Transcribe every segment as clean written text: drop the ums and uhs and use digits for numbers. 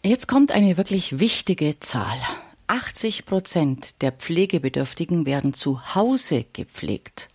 Jetzt kommt eine wirklich wichtige Zahl. 80% der Pflegebedürftigen werden zu Hause gepflegt.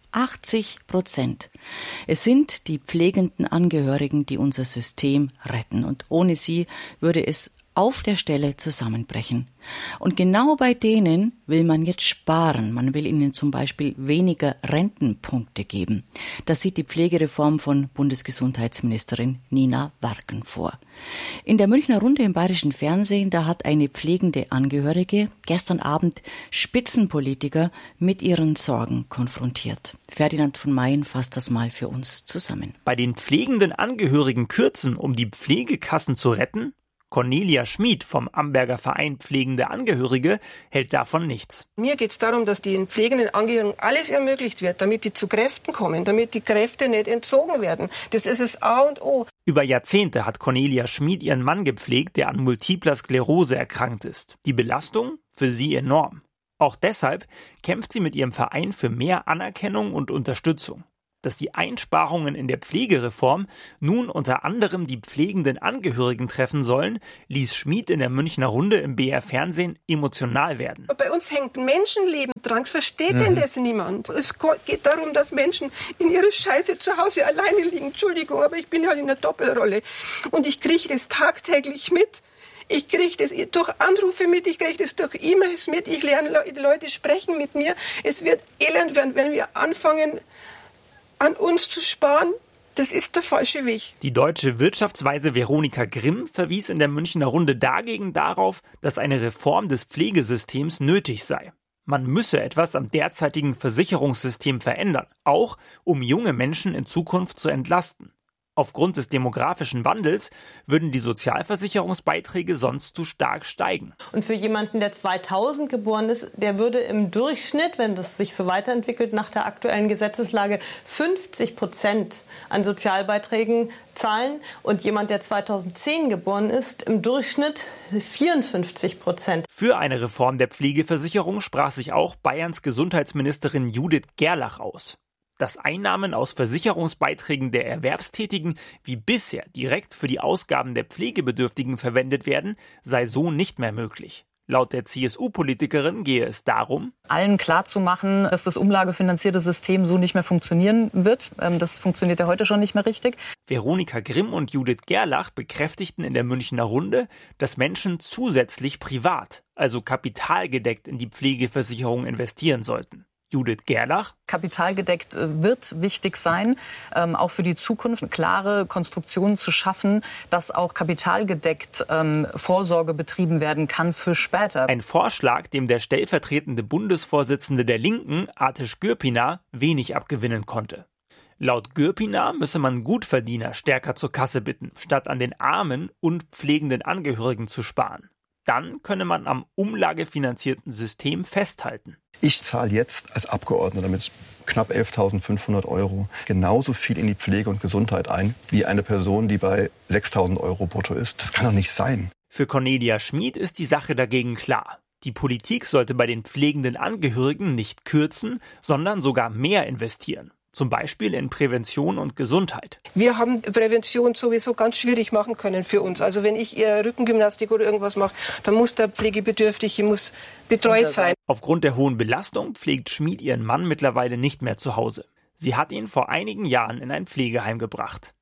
80%. Es sind die pflegenden Angehörigen, die unser System retten. Und ohne sie würde es auf der Stelle zusammenbrechen. Und genau bei denen will man jetzt sparen. Man will ihnen zum Beispiel weniger Rentenpunkte geben. Das sieht die Pflegereform von Bundesgesundheitsministerin Nina Warken vor. In der Münchner Runde im Bayerischen Fernsehen, da hat eine pflegende Angehörige gestern Abend Spitzenpolitiker mit ihren Sorgen konfrontiert. Ferdinand von Mayen fasst das mal für uns zusammen. Bei den pflegenden Angehörigen kürzen, um die Pflegekassen zu retten? Cornelia Schmid vom Amberger Verein Pflegende Angehörige hält davon nichts. Mir geht es darum, dass den pflegenden Angehörigen alles ermöglicht wird, damit die zu Kräften kommen, damit die Kräfte nicht entzogen werden. Das ist das A und O. Über Jahrzehnte hat Cornelia Schmid ihren Mann gepflegt, der an Multipler Sklerose erkrankt ist. Die Belastung für sie enorm. Auch deshalb kämpft sie mit ihrem Verein für mehr Anerkennung und Unterstützung. Dass die Einsparungen in der Pflegereform nun unter anderem die pflegenden Angehörigen treffen sollen, ließ Schmid in der Münchner Runde im BR Fernsehen emotional werden. Bei uns hängt ein Menschenleben dran, versteht denn das niemand? Es geht darum, dass Menschen in ihrer Scheiße zu Hause alleine liegen. Entschuldigung, aber ich bin halt in der Doppelrolle. Und ich kriege das tagtäglich mit. Ich kriege das durch Anrufe mit, ich kriege das durch E-Mails mit, ich lerne Leute sprechen mit mir. Es wird elend werden, wenn wir anfangen, an uns zu sparen. Das ist der falsche Weg. Die deutsche Wirtschaftsweise Veronika Grimm verwies in der Münchner Runde dagegen darauf, dass eine Reform des Pflegesystems nötig sei. Man müsse etwas am derzeitigen Versicherungssystem verändern, auch um junge Menschen in Zukunft zu entlasten. Aufgrund des demografischen Wandels würden die Sozialversicherungsbeiträge sonst zu stark steigen. Und für jemanden, der 2000 geboren ist, der würde im Durchschnitt, wenn das sich so weiterentwickelt nach der aktuellen Gesetzeslage, 50% an Sozialbeiträgen zahlen. Und jemand, der 2010 geboren ist, im Durchschnitt 54%. Für eine Reform der Pflegeversicherung sprach sich auch Bayerns Gesundheitsministerin Judith Gerlach aus. Dass Einnahmen aus Versicherungsbeiträgen der Erwerbstätigen wie bisher direkt für die Ausgaben der Pflegebedürftigen verwendet werden, sei so nicht mehr möglich. Laut der CSU-Politikerin gehe es darum, allen klarzumachen, dass das umlagefinanzierte System so nicht mehr funktionieren wird. Das funktioniert ja heute schon nicht mehr richtig. Veronika Grimm und Judith Gerlach bekräftigten in der Münchner Runde, dass Menschen zusätzlich privat, also kapitalgedeckt in die Pflegeversicherung investieren sollten. Judith Gerlach. Kapitalgedeckt wird wichtig sein, auch für die Zukunft eine klare Konstruktion zu schaffen, dass auch kapitalgedeckt Vorsorge betrieben werden kann für später. Ein Vorschlag, dem der stellvertretende Bundesvorsitzende der Linken, Artisch Gürpiner, wenig abgewinnen konnte. Laut Gürpiner müsse man Gutverdiener stärker zur Kasse bitten, statt an den armen und pflegenden Angehörigen zu sparen. Dann könne man am umlagefinanzierten System festhalten. Ich zahle jetzt als Abgeordneter mit knapp 11.500 € genauso viel in die Pflege und Gesundheit ein, wie eine Person, die bei 6.000 € brutto ist. Das kann doch nicht sein. Für Cornelia Schmid ist die Sache dagegen klar. Die Politik sollte bei den pflegenden Angehörigen nicht kürzen, sondern sogar mehr investieren. Zum Beispiel in Prävention und Gesundheit. Wir haben Prävention sowieso ganz schwierig machen können für uns. Also wenn ich Rückengymnastik oder irgendwas mache, dann muss der Pflegebedürftige betreut sein. Aufgrund der hohen Belastung pflegt Schmid ihren Mann mittlerweile nicht mehr zu Hause. Sie hat ihn vor einigen Jahren in ein Pflegeheim gebracht.